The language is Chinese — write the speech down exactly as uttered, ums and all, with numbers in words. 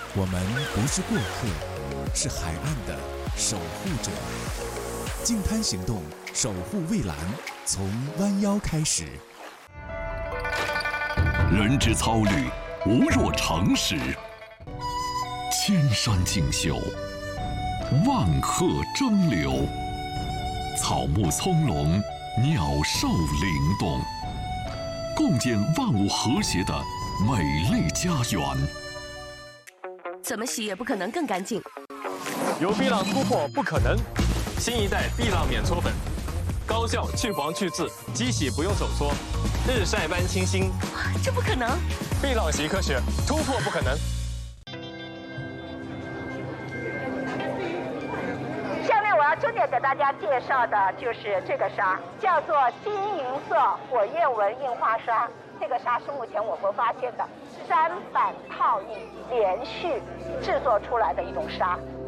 我们不是过客，是海岸的守护者。净滩行动，守护蔚蓝，从弯腰开始。 人之操履，无若长石；千山竞秀，万壑争流。草木葱茏，鸟兽灵动，共建万物和谐的美丽家园。 怎么洗也不可能更干净。 由碧浪突破不可能，新一代碧浪免搓粉，高效去黄去渍，机洗不用手搓，日晒般清新。 这不可能！ 碧浪习科学，突破不可能。 下面我要重点给大家介绍的就是这个纱，叫做金银色火焰纹印花纱。这个纱是目前我国发现的三板套印连续制作出来的一种纱。